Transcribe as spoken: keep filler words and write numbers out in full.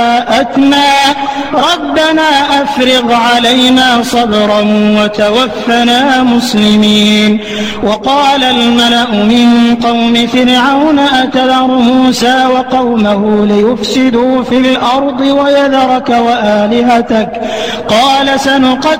أتنا ربنا أفرغ علينا صبرا وتوفنا مسلمين. وقال الملأ من قوم فرعون أتذر موسى وقومه ليفسدوا في الأرض ويذرك وآلهتك قال سنقتل